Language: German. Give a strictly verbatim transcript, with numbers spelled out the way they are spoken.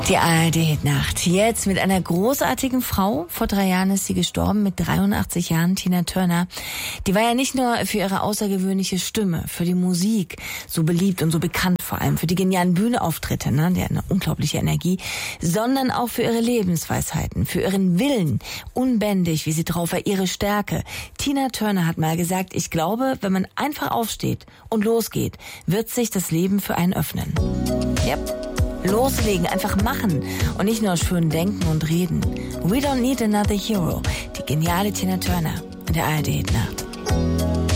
Die A R D-Nacht. Jetzt mit einer großartigen Frau. Vor drei Jahren ist sie gestorben, mit dreiundachtzig Jahren, Tina Turner. Die war ja nicht nur für ihre außergewöhnliche Stimme, für die Musik, so beliebt und so bekannt vor allem, für die genialen Bühnenauftritte, ne, die hat eine unglaubliche Energie, sondern auch für ihre Lebensweisheiten, für ihren Willen, unbändig, wie sie drauf war, ihre Stärke. Tina Turner hat mal gesagt, ich glaube, wenn man einfach aufsteht und losgeht, wird sich das Leben für einen öffnen. Yep. Loslegen, einfach machen und nicht nur schön denken und reden. We don't need another hero. Die geniale Tina Turner in der A R D-Nacht.